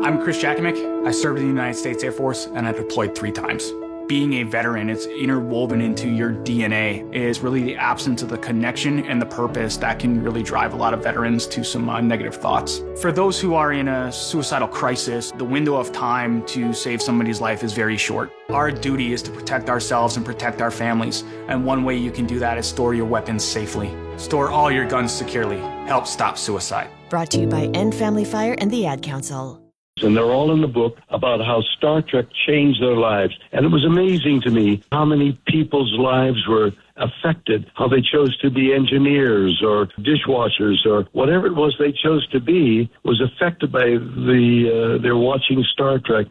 I'm Chris Jakomick. I served in the United States Air Force, and I deployed 3 times. Being a veteran, it's interwoven into your DNA, is really the absence of the connection and the purpose that can really drive a lot of veterans to some negative thoughts. For those who are in a suicidal crisis, the window of time to save somebody's life is very short. Our duty is to protect ourselves and protect our families, and one way you can do that is store your weapons safely. Store all your guns securely. Help stop suicide. Brought to you by End Family Fire and the Ad Council. And they're all in the book about how Star Trek changed their lives. And it was amazing to me how many people's lives were affected, how they chose to be engineers or dishwashers or whatever it was they chose to be was affected by their watching Star Trek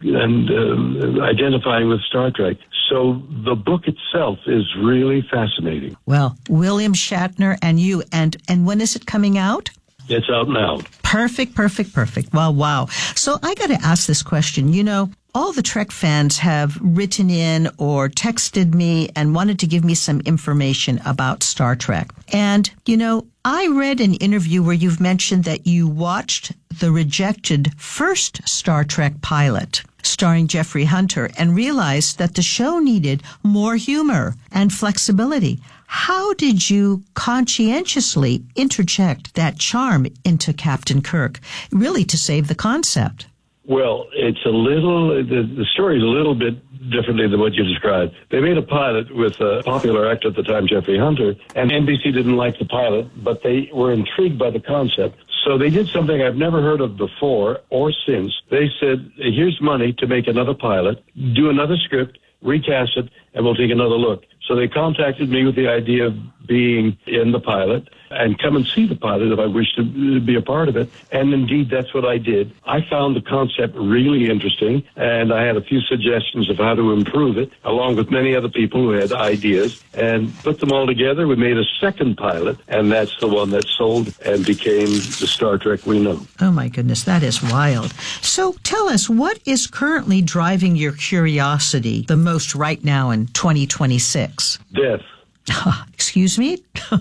and identifying with Star Trek. So the book itself is really fascinating. Well, William Shatner and you, and when is it coming out? It's out now. Perfect. Wow. So I got to ask this question. You know, all the Trek fans have written in or texted me and wanted to give me some information about Star Trek. And, you know, I read an interview where you've mentioned that you watched the rejected first Star Trek pilot starring Jeffrey Hunter and realized that the show needed more humor and flexibility. How did you conscientiously interject that charm into Captain Kirk, really to save the concept? Well, it's a little, the story is a little bit differently than what you described. They made a pilot with a popular actor at the time, Jeffrey Hunter, and NBC didn't like the pilot, but they were intrigued by the concept. So they did something I've never heard of before or since. They said, here's money to make another pilot, do another script, recast it, and we'll take another look. So they contacted me with the idea of being in the pilot and come and see the pilot if I wished to be a part of it. And indeed, that's what I did. I found the concept really interesting, and I had a few suggestions of how to improve it, along with many other people who had ideas, and put them all together. We made a second pilot, and that's the one that sold and became the Star Trek we know. Oh, my goodness, that is wild. So tell us, what is currently driving your curiosity the most right now in 2026? Death. Excuse me?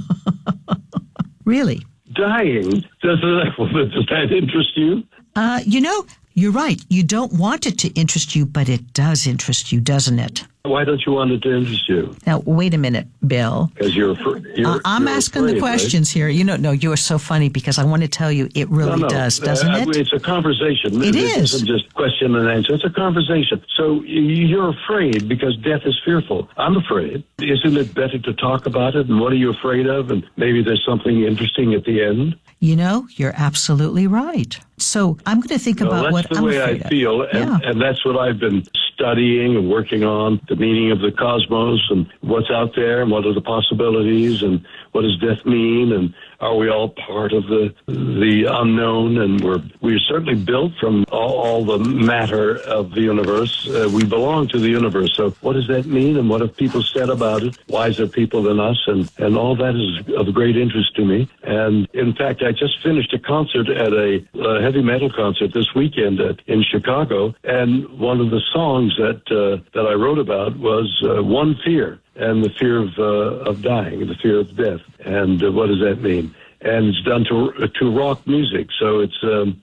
Really? Dying? Does that interest you? You know, you're right. You don't want it to interest you, but it does interest you, doesn't it? Why don't you want it to interest you? Now, wait a minute, Bill. Because I'm asking the questions here. You know, no, you are so funny because I want to tell you it really does, doesn't it? It's a conversation. It is. It isn't just question and answer. It's a conversation. So you're afraid because death is fearful. I'm afraid. Isn't it better to talk about it? And what are you afraid of? And maybe there's something interesting at the end. You know, you're absolutely right. So I'm going to think about what I'm afraid of. That's the way I feel, and that's what I've been studying and working on, the meaning of the cosmos and what's out there and what are the possibilities and what does death mean and are we all part of the unknown? And we're certainly built from all the matter of the universe. We belong to the universe. So what does that mean? And what have people said about it? Wiser people than us? And all that is of great interest to me. And in fact, I just finished a concert at a heavy metal concert this weekend in Chicago. And one of the songs that I wrote about was One Fear. And the fear of dying, the fear of death, and what does that mean? And it's done to rock music, so it's an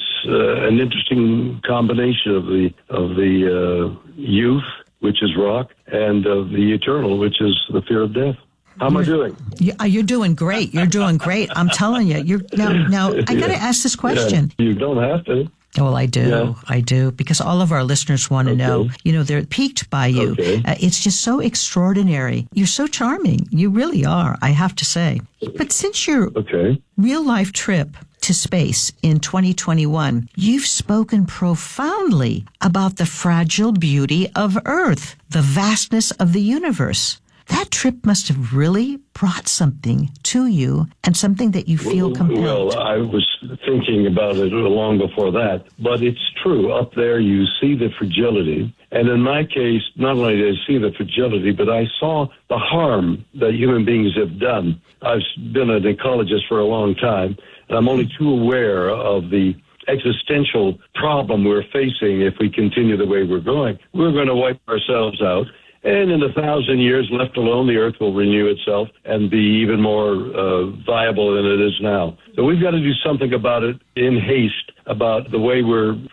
interesting combination of the youth, which is rock, and of the eternal, which is the fear of death. How am I doing? You're doing great. You're doing great. I'm telling you. Now I got to ask this question. Yeah, you don't have to. Well, I do. Yeah. I do. Because all of our listeners want to know, you know, they're piqued by you. Okay. It's just so extraordinary. You're so charming. You really are, I have to say. But since your real life trip to space in 2021, you've spoken profoundly about the fragile beauty of Earth, the vastness of the universe. That trip must have really brought something to you and something that you feel compelled. Well, I was thinking about it long before that, but it's true. Up there, you see the fragility. And in my case, not only did I see the fragility, but I saw the harm that human beings have done. I've been an ecologist for a long time, and I'm only too aware of the existential problem we're facing if we continue the way we're going. We're going to wipe ourselves out. And in 1,000 years, left alone, the Earth will renew itself and be even more viable than it is now. So we've got to do something about it in haste, about the way we're